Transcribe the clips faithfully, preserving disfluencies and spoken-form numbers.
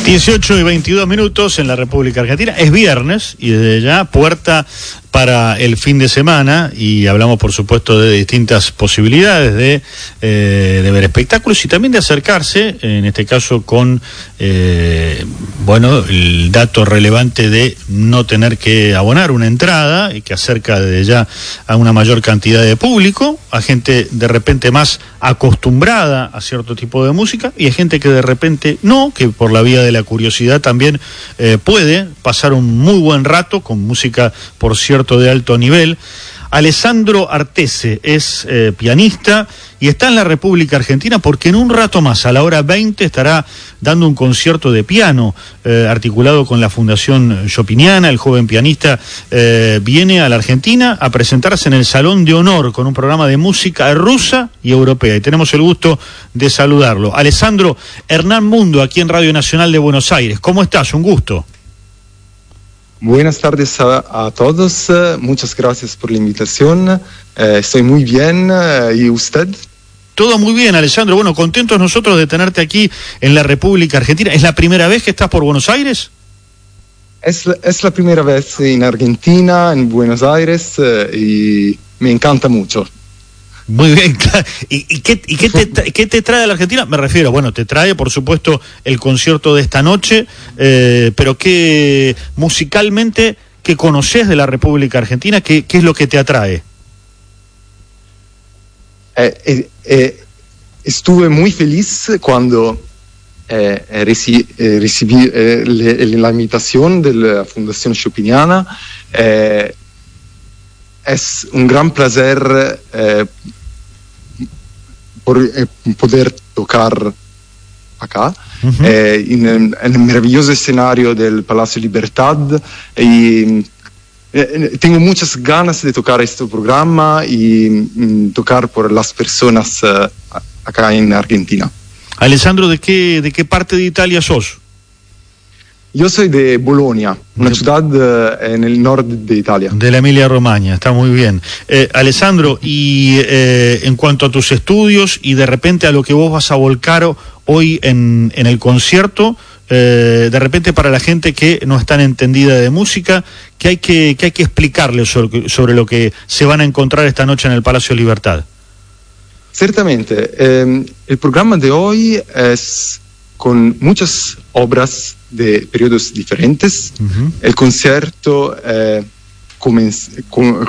dieciocho y veintidós minutos en la República Argentina. Es viernes y desde ya puerta para el fin de semana, y hablamos por supuesto de distintas posibilidades de, eh, de ver espectáculos y también de acercarse, en este caso con eh, bueno, el dato relevante de no tener que abonar una entrada, y que acerca desde ya a una mayor cantidad de público, a gente de repente más acostumbrada a cierto tipo de música, y a gente que de repente no, que por la vía de la curiosidad también eh, puede pasar un muy buen rato con música, por cierto, de alto nivel. Alessandro Artese es eh, pianista y está en la República Argentina porque en un rato más, a la hora veinte, estará dando un concierto de piano eh, articulado con la Fundación Chopiniana. El joven pianista eh, viene a la Argentina a presentarse en el Salón de Honor con un programa de música rusa y europea, y tenemos el gusto de saludarlo. Alessandro, Hernán Mundo, aquí en Radio Nacional de Buenos Aires. ¿Cómo estás? Un gusto. Buenas tardes a, a todos, uh, muchas gracias por la invitación, uh, estoy muy bien, uh, ¿y usted? Todo muy bien, Alessandro. Bueno, contentos nosotros de tenerte aquí en la República Argentina. ¿Es la primera vez que estás por Buenos Aires? Es la, es la primera vez en Argentina, en Buenos Aires, uh, y me encanta mucho. Muy bien, ¿y, y, qué, y qué, te, qué te trae a la Argentina? Me refiero, bueno, te trae por supuesto el concierto de esta noche, eh, pero qué musicalmente, ¿qué conoces de la República Argentina? ¿Qué, qué es lo que te atrae? Eh, eh, eh, estuve muy feliz cuando eh, reci, eh, recibí eh, le, la invitación de la Fundación Chopiniana. Eh, es un gran placer eh, por eh, poder tocar acá, uh-huh. eh, en, en el maravilloso escenario del Palacio Libertad, y eh, tengo muchas ganas de tocar este programa y mm, tocar por las personas eh, acá en Argentina. Alessandro, ¿de qué, de qué parte de Italia sos? Yo soy de Bolonia, una ciudad uh, en el norte de Italia. De la Emilia-Romagna, está muy bien. Eh, Alessandro, y eh, en cuanto a tus estudios y de repente a lo que vos vas a volcar hoy en, en el concierto, eh, de repente para la gente que no es tan entendida de música, ¿qué hay que, qué hay que explicarle sobre, sobre lo que se van a encontrar esta noche en el Palacio Libertad? Ciertamente, eh, el programa de hoy es con muchas obras de periodos diferentes. Uh-huh. El concierto eh, comienza con,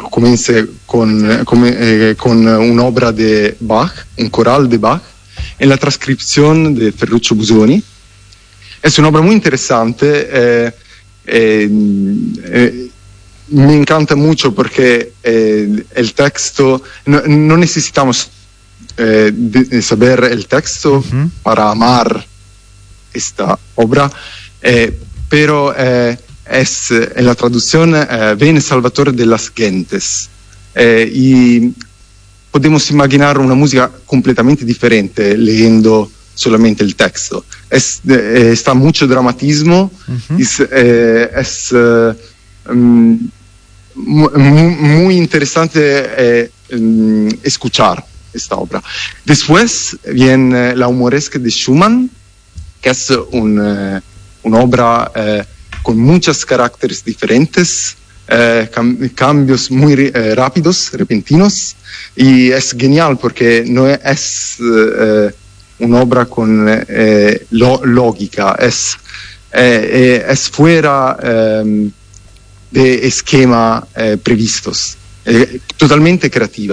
con, con, eh, con una obra de Bach, un coral de Bach, en la transcripción de Ferruccio Busoni. Es una obra muy interesante. Eh, eh, eh, me encanta mucho porque eh, el texto, no, no necesitamos eh, de saber el texto uh-huh. para amar esta obra, eh, pero eh, es en la traducción eh, Ven Salvatore de las Gentes, eh, y podemos imaginar una música completamente diferente leyendo solamente el texto. Es, eh, está mucho dramatismo, uh-huh. es, eh, es eh, um, muy, muy interesante eh, um, escuchar esta obra. Después viene la humoresca de Schumann, que es un, uh, una obra uh, con muchos caracteres diferentes, uh, cam- cambios muy uh, rápidos, repentinos, y es genial porque no es uh, una obra con uh, lo- lógica, es, uh, es fuera um, de esquema uh, previstos, uh, totalmente creativa.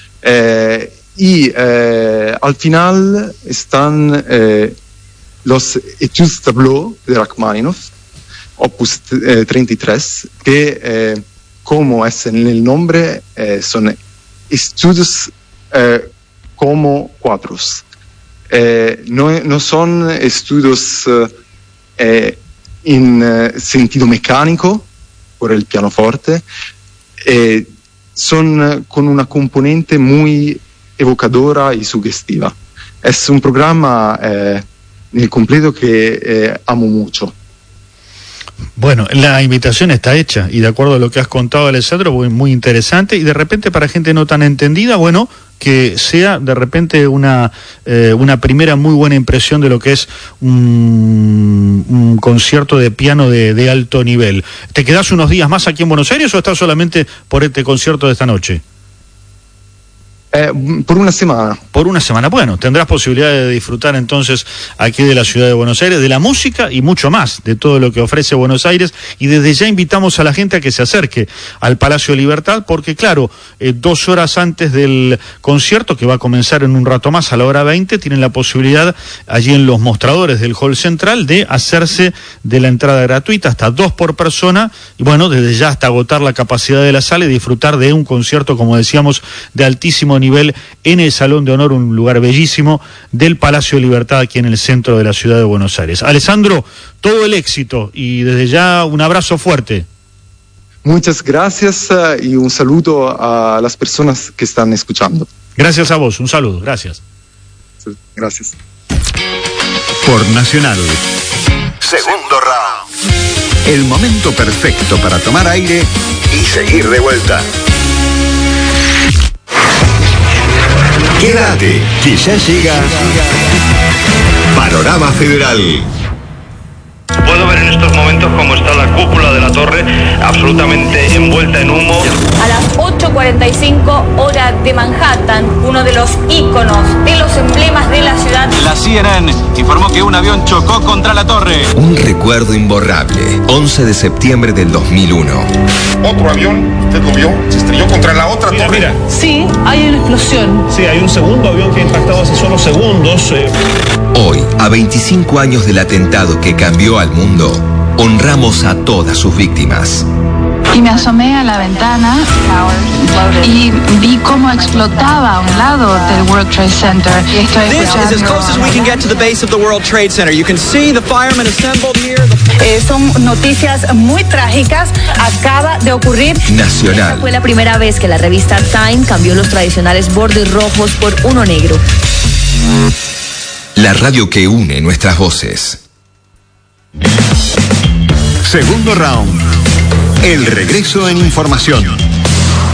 Uh, y uh, al final están uh, los Etudes Tableau de Rachmaninoff, opus eh, treinta y tres, que, eh, como es en el nombre, eh, son estudios eh, como cuadros. Eh, no, no son estudios eh, en eh, sentido mecánico, por el pianoforte, eh, son con una componente muy evocadora y sugestiva. Es un programa eh, el completo que eh, amo mucho. Bueno, la invitación está hecha y de acuerdo a lo que has contado, Alessandro, muy, muy interesante, y de repente para gente no tan entendida, bueno, que sea de repente una, eh, una primera muy buena impresión de lo que es un, un concierto de piano de, de alto nivel. ¿Te quedás unos días más aquí en Buenos Aires o estás solamente por este concierto de esta noche? Eh, por una semana. Por una semana. Bueno, tendrás posibilidad de disfrutar entonces aquí de la ciudad de Buenos Aires, de la música y mucho más, de todo lo que ofrece Buenos Aires. Y desde ya invitamos a la gente a que se acerque al Palacio de Libertad, porque claro, eh, dos horas antes del concierto, que va a comenzar en un rato más a la hora veinte, tienen la posibilidad allí en los mostradores del hall central de hacerse de la entrada gratuita, hasta dos por persona, y bueno, desde ya hasta agotar la capacidad de la sala y disfrutar de un concierto, como decíamos, de altísimo nivel nivel en el Salón de Honor, un lugar bellísimo del Palacio de Libertad aquí en el centro de la ciudad de Buenos Aires. Alessandro, todo el éxito y desde ya un abrazo fuerte. Muchas gracias uh, y un saludo a las personas que están escuchando. Gracias a vos, un saludo, gracias. Gracias. Por Nacional. Segundo round. El momento perfecto para tomar aire y seguir de vuelta. Quédate, que ya llega Panorama Federal. Puedo ver en estos momentos cómo está la cúpula de la torre absolutamente envuelta en humo. A las ocho cuarenta y cinco hora de Manhattan, uno de los íconos, de los emblemas de la ciudad. La C N N informó que un avión chocó contra la torre. Un recuerdo imborrable, once de septiembre del dos mil uno. Otro avión, usted lo vio, se estrelló contra la otra mira, torre. Mira. Sí, hay una explosión. Sí, hay un segundo avión que ha impactado hace solo segundos. Eh. Hoy, a veinticinco años del atentado que cambió al mundo, honramos a todas sus víctimas. Y me asomé a la ventana y vi cómo explotaba a un lado del World Trade Center. Y estoy This is as close as we can get to the base of the World Trade Center. You can see the firemen assembled here. Eh, son noticias muy trágicas. Acaba de ocurrir. Nacional. Esta fue la primera vez que la revista Time cambió los tradicionales bordes rojos por uno negro. La radio que une nuestras voces. Segundo round. El regreso en información.